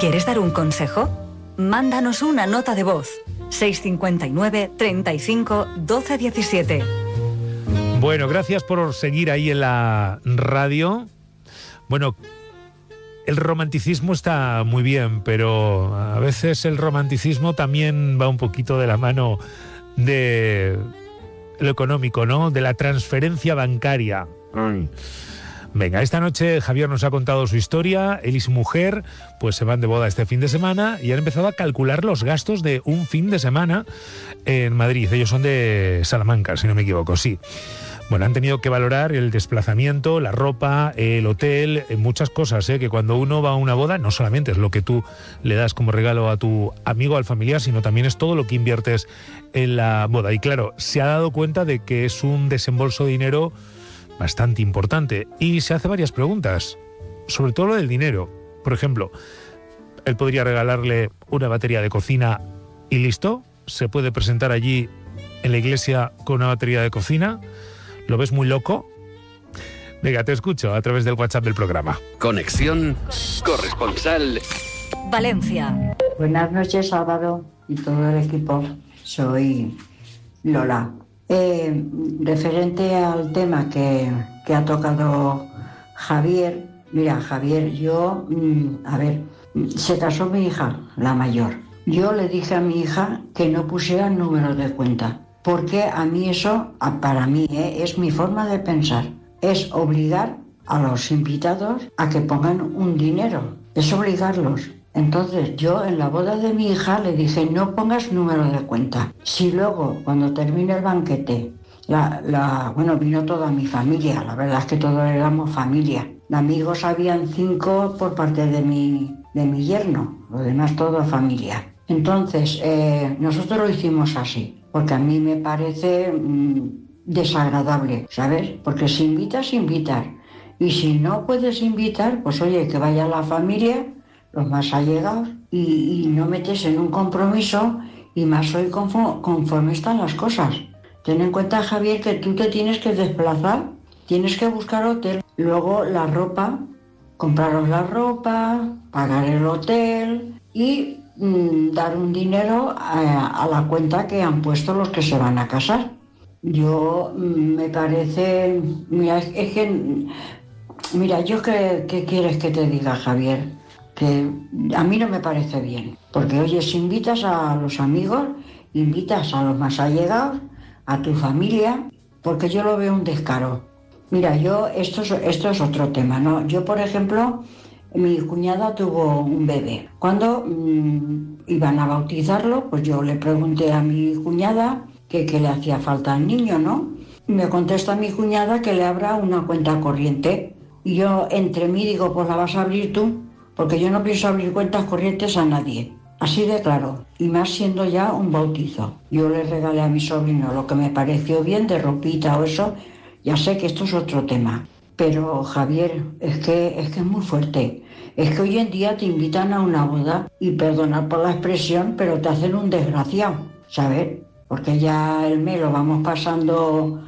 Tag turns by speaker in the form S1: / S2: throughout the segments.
S1: ¿Quieres dar un consejo? Mándanos una nota de voz. 659 35 12 17.
S2: Bueno, gracias por seguir ahí en la radio. Bueno, el romanticismo está muy bien, pero a veces el romanticismo también va un poquito de la mano de lo económico, ¿no? De la transferencia bancaria. Venga, esta noche Javier nos ha contado su historia. Él y su mujer pues se van de boda este fin de semana y han empezado a calcular los gastos de un fin de semana en Madrid. Ellos son de Salamanca, si no me equivoco, sí. Bueno, han tenido que valorar el desplazamiento, la ropa, el hotel, muchas cosas, que cuando uno va a una boda no solamente es lo que tú le das como regalo a tu amigo o al familiar, sino también es todo lo que inviertes en la boda. Y claro, se ha dado cuenta de que es un desembolso de dinero bastante importante y se hace varias preguntas, sobre todo lo del dinero. Por ejemplo, él podría regalarle una batería de cocina y listo. Se puede presentar allí en la iglesia con una batería de cocina. ¿Lo ves muy loco? Venga, te escucho a través del WhatsApp del programa.
S3: Conexión corresponsal
S1: Valencia.
S4: Buenas noches, Álvaro y todo el equipo. Soy Lola. Referente al tema que ha tocado Javier, mira, Javier, yo, se casó mi hija, la mayor. Yo le dije a mi hija que no pusiera número de cuenta, porque a mí eso, para mí, es mi forma de pensar. Es obligar a los invitados a que pongan un dinero, es obligarlos. Entonces yo en la boda de mi hija le dije, no pongas número de cuenta. Si luego, cuando termine el banquete, vino toda mi familia, la verdad es que todos éramos familia. De amigos habían 5 por parte de mi yerno, lo demás todo familia. Entonces nosotros lo hicimos así, porque a mí me parece desagradable, ¿sabes? Porque si invitas, invitar. Y si no puedes invitar, pues oye, que vaya la familia, los más allegados, y no metes en un compromiso, y más hoy conforme están las cosas. Ten en cuenta, Javier, que tú te tienes que desplazar, tienes que buscar hotel, luego la ropa, compraros la ropa, pagar el hotel y dar un dinero a la cuenta que han puesto los que se van a casar. Yo me parece, yo qué quieres que te diga, Javier, que a mí no me parece bien, porque oye, si invitas a los amigos, invitas a los más allegados, a tu familia, porque yo lo veo un descaro. Mira, esto es otro tema, ¿no? Yo, por ejemplo, mi cuñada tuvo un bebé. Cuando iban a bautizarlo, pues yo le pregunté a mi cuñada que le hacía falta al niño, ¿no? Y me contesta mi cuñada que le abra una cuenta corriente. Y yo entre mí digo, pues la vas a abrir tú, porque yo no pienso abrir cuentas corrientes a nadie. Así de claro, y más siendo ya un bautizo. Yo le regalé a mi sobrino lo que me pareció bien, de ropita o eso. Ya sé que esto es otro tema, pero Javier, es que es muy fuerte. Es que hoy en día te invitan a una boda y perdonad por la expresión, pero te hacen un desgraciado, ¿sabes? Porque ya el mes lo vamos pasando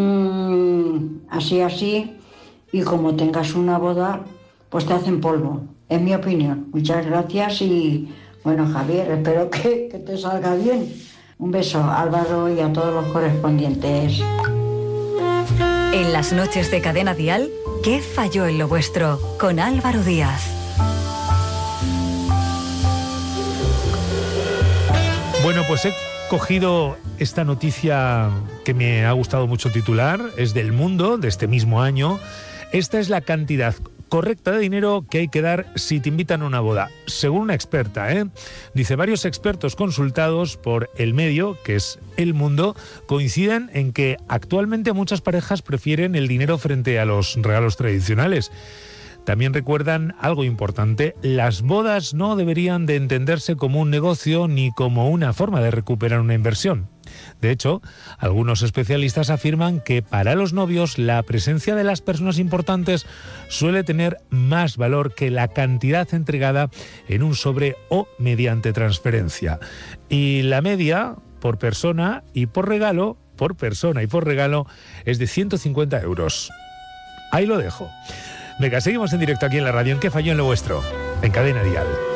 S4: así, y como tengas una boda, pues te hacen polvo. Es mi opinión. Muchas gracias y bueno, Javier, espero que te salga bien. Un beso, Álvaro, y a todos los correspondientes.
S1: En las noches de Cadena Dial, ¿qué falló en lo vuestro? Con Álvaro Díaz.
S2: Bueno, pues he cogido esta noticia que me ha gustado mucho titular, es del Mundo, de este mismo año. Esta es la cantidad correcta de dinero que hay que dar si te invitan a una boda, según una experta, Dice, varios expertos consultados por el medio, que es El Mundo, coinciden en que actualmente muchas parejas prefieren el dinero frente a los regalos tradicionales. También recuerdan algo importante: las bodas no deberían de entenderse como un negocio ni como una forma de recuperar una inversión. De hecho, algunos especialistas afirman que para los novios la presencia de las personas importantes suele tener más valor que la cantidad entregada en un sobre o mediante transferencia. Y la media por persona y por regalo, es de 150 euros. Ahí lo dejo. Venga, seguimos en directo aquí en la radio. ¿En qué falló en lo vuestro? En Cadena Dial.